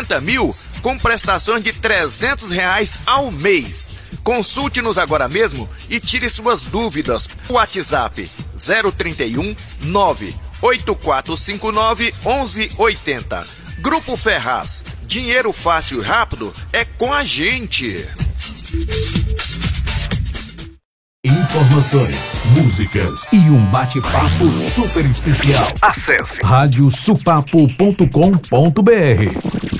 50 mil com prestações de R$300 ao mês. Consulte-nos agora mesmo e tire suas dúvidas. WhatsApp 031 98459 1180. Grupo Ferraz. Dinheiro fácil e rápido é com a gente. Informações, músicas e um bate-papo super especial. Acesse radiosupapo.com.br.